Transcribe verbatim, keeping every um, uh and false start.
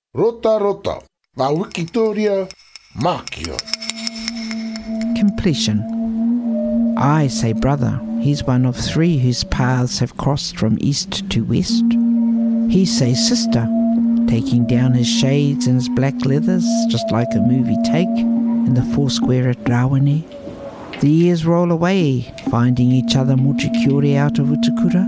Rota rota, la Wikitoria Makio. Completion. I say brother, he's one of three whose paths have crossed from east to west. He says sister, taking down his shades and his black leathers, just like a movie take in the Foursquare at Rawene. The years roll away, finding each other Mochikiori out of Utukura.